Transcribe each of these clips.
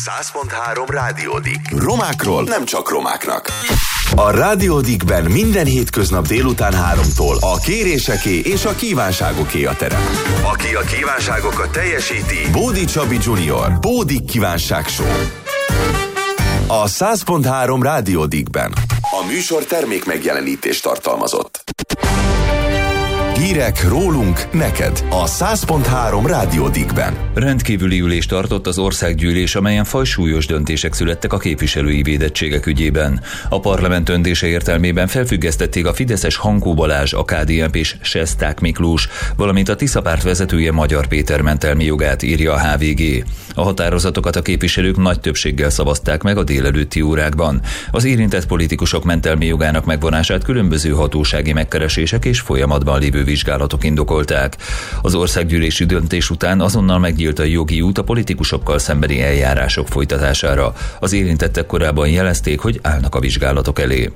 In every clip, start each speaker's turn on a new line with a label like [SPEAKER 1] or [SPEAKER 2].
[SPEAKER 1] 100.3 Rádiódik. Romákról nem csak romáknak. A Rádiódikben minden hétköznap délután 3-tól a kéréseké és a kívánságoké a terep. Aki a kívánságokat teljesíti, Bódi Csabi Junior. Bódik Kívánság Show. A 100.3 Rádiódikben. A műsor termék megjelenítést tartalmazott. Hírek rólunk neked a 100.3 Rádiódikben.
[SPEAKER 2] Rendkívüli ülést tartott az országgyűlés, amelyen fajsúlyos döntések születtek a képviselői védettségek ügyében. A parlament döntése értelmében felfüggesztették a fideszes Hankó Balázs, a KDNP-s Sesták Miklós, valamint a Tisza párt vezetője Magyar Péter mentelmi jogát, írja a HVG. A határozatokat a képviselők nagy többséggel szavazták meg a délelőtti órákban. Az érintett politikusok mentelmi jogának megvonását különböző hatósági megkeresések és folyamatban lévő vizsgálatok indokolták. Az országgyűlési döntés után azonnal megnyílt a jogi út a politikusokkal szembeni eljárások folytatására. Az érintettek korábban jelezték, hogy állnak a vizsgálatok elé.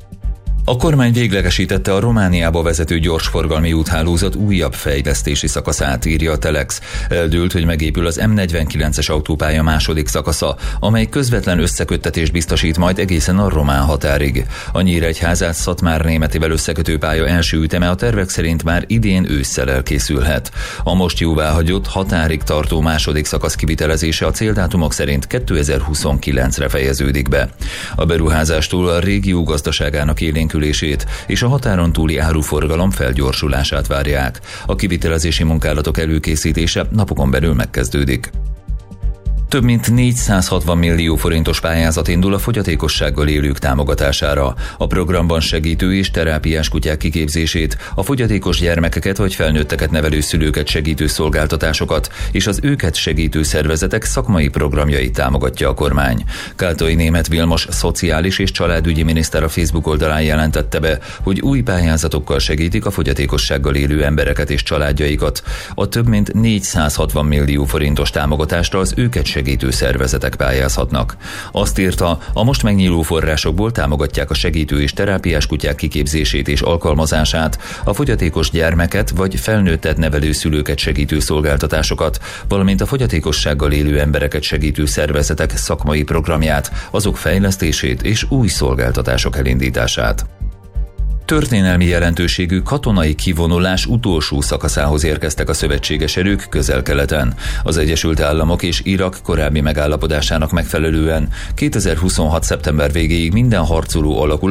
[SPEAKER 2] A kormány véglegesítette a Romániába vezető gyorsforgalmi úthálózat újabb fejlesztési szakaszát, írja a Telex. Eldőlt, hogy megépül az M49-es autópálya második szakasza, amely közvetlen összeköttetést biztosít majd egészen a román határig. A Nyíregyházát Szatmár-Németivel összekötő pálya első üteme a tervek szerint már idén ősszel elkészülhet. A most jóváhagyott határig tartó második szakasz kivitelezése a céldátumok szerint 2029-re fejeződik be. A beruházástól a régió gazdaságának élénkülését és a határon túli áruforgalom felgyorsulását várják. A kivitelezési munkálatok előkészítése napokon belül megkezdődik. Több mint 460 millió forintos pályázat indul a fogyatékossággal élők támogatására. A programban segítő és terápiás kutyák kiképzését, a fogyatékos gyermekeket vagy felnőtteket nevelő szülőket segítő szolgáltatásokat és az őket segítő szervezetek szakmai programjait támogatja a kormány. Kátai Németh Vilmos szociális és családügyi miniszter a Facebook oldalán jelentette be, hogy új pályázatokkal segítik a fogyatékossággal élő embereket és családjaikat. A több mint 460 millió forintos támogatásra az őket segítő szervezetek pályázhatnak. Azt írta, a most megnyíló forrásokból támogatják a segítő és terápiás kutyák kiképzését és alkalmazását, a fogyatékos gyermeket vagy felnőttet nevelő szülőket segítő szolgáltatásokat, valamint a fogyatékossággal élő embereket segítő szervezetek szakmai programját, azok fejlesztését és új szolgáltatások elindítását. Történelmi jelentőségű katonai kivonulás utolsó szakaszához érkeztek a szövetséges erők Közel-Keleten. Az Egyesült Államok és Irak korábbi megállapodásának megfelelően 2026. szeptember végéig minden harcoló alakul